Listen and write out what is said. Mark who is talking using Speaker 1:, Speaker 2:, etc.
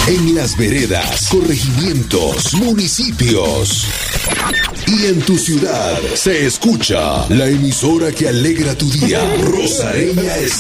Speaker 1: En las veredas, corregimientos, municipios y en tu ciudad se escucha la emisora que alegra tu día. Rosareña es